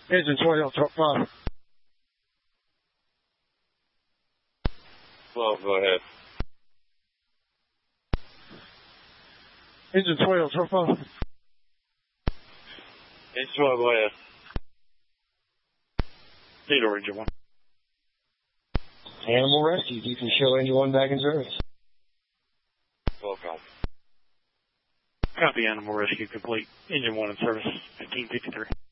Engine 20 on truck 5. 12, go ahead. Engine 20 on truck 5. Engine 12, go ahead. Theodore, Engine 1. Animal rescue. You can show Engine 1 back in service. 12, copy. Copy, Animal Rescue complete. Engine 1 in service, 1553.